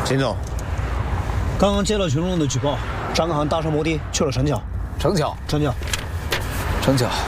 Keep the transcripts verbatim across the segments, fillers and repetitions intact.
秦总，刚刚接到群众的举报，张可汗搭乘摩的去了城桥。 城桥， 城桥， 城桥。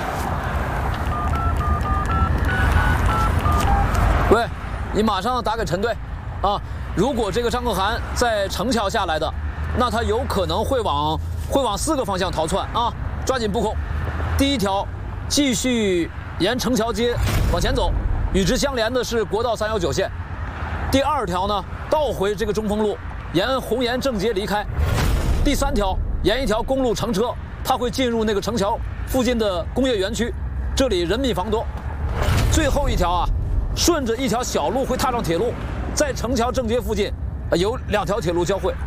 喂，你马上打给陈队，啊，如果这个张可汗在城桥下来的，那他有可能会往会往四个方向逃窜啊，抓紧布控。第一条，继续沿城桥街往前走，与之相连的是国道三幺九线。第二条呢，倒回这个中丰路，沿红岩正街离开。第三条，沿一条公路乘车，它会进入那个城桥附近的工业园区，这里人密房多。最后一条啊，顺着一条小路会踏上铁路，在城桥正街附近，呃、有两条铁路交汇。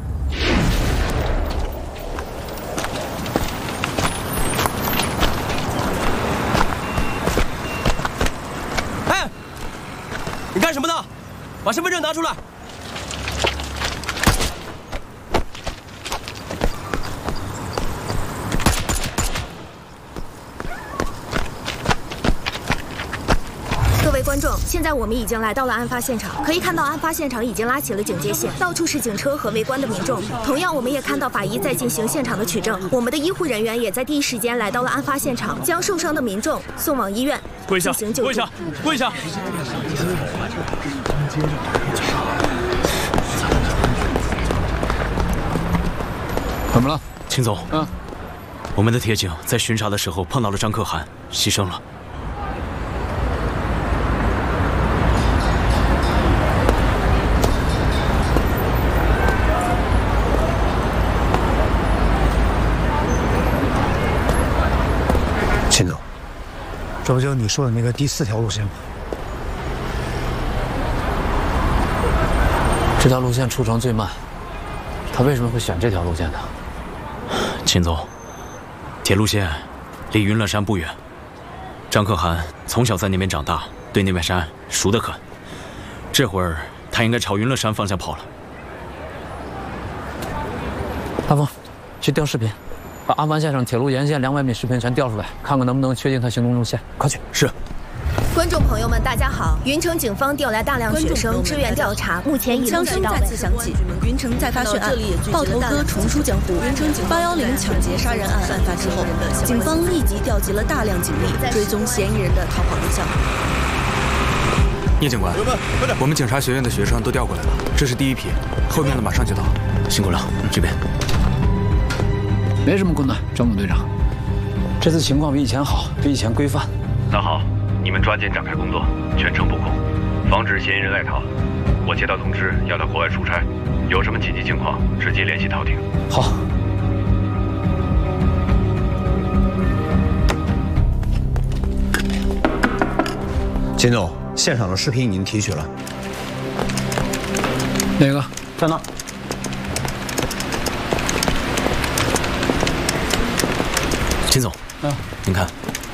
哎，你干什么呢？把身份证拿出来！ 各位观众，现在我们已经来到了案发现场，可以看到案发现场已经拉起了警戒线，到处是警车和围观的民众。同样，我们也看到法医在进行现场的取证，我们的医护人员也在第一时间来到了案发现场，将受伤的民众送往医院跪下， 进行救助。 跪下，跪下！ 怎么了， 秦总？ 嗯， 我们的铁警在巡查的时候碰到了张可汗，牺牲了。 秦总，这不就是你说的那个第四条路线吗？ 这条路线出城最慢，他为什么会选这条路线呢？ 秦总，铁路线离云乐山不远，张可汗从小在那边长大，对那片山熟得很。这会儿他应该朝云乐山方向跑了。 大风，去调视频，把案发现场铁路沿线两百米视频全调出来，看看能不能确定他行动路线。快去！ 是。 观众朋友们，大家好！云城警方调来大量学生支援调查，目前已枪声再次响起，云城再发血案，爆头哥重出江湖。八幺零抢劫杀人案案发之后，警方立即调集了大量警力，追踪嫌疑人的逃跑路线。 聂警官，我们警察学院的学生都调过来了，这是第一批，后面的马上就到。 辛苦了，这边。 没什么困难，张总队长，这次情况比以前好，比以前规范。 那好。你们抓紧展开工作，全程布控，防止嫌疑人外逃。我接到通知，要到国外出差，有什么紧急情况，直接联系陶婷。 好。 秦总，现场的视频已经提取了。 哪个？ 在那。 秦总， 啊， 您看，